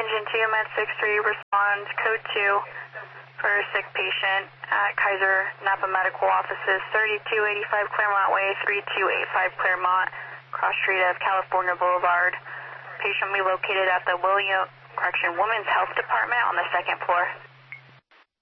Engine 2, Med 6-3, respond code 2 for a sick patient at Kaiser Napa Medical Offices, 3285 Claremont Way, 3285 Claremont, cross street of California Boulevard. Patient will be located at the Women's Health Department on the second floor.